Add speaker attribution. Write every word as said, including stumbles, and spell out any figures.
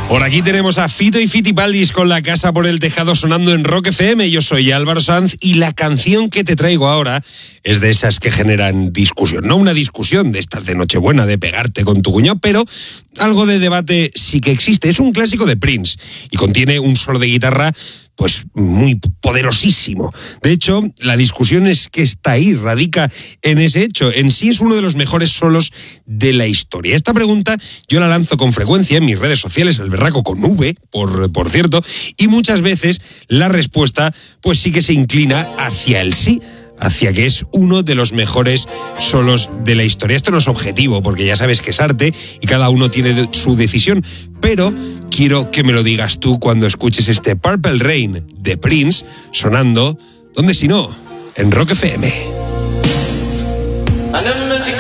Speaker 1: Por aquí tenemos a Fito y Fitipaldis con La Casa por el Tejado sonando en Rock F M. Yo soy Álvaro Sanz y la canción que te traigo ahora es de esas que generan discusión. No una discusión de estas de Nochebuena, de pegarte con tu cuñado, pero algo de debate sí que existe. Es un clásico de Prince y contiene un solo de guitarra pues muy poderosísimo. De hecho, la discusión es que está ahí, radica en ese hecho. En sí es uno de los mejores solos de la historia. Esta pregunta yo la lanzo con frecuencia en mis redes sociales, El Berraco con V, por, por cierto, y muchas veces la respuesta pues sí que se inclina hacia el sí, hacia que es uno de los mejores solos de la historia. Esto no es objetivo, porque ya sabes que es arte y cada uno tiene su decisión, pero quiero que me lo digas tú cuando escuches este Purple Rain de Prince sonando, ¿dónde si no? En Rock F M.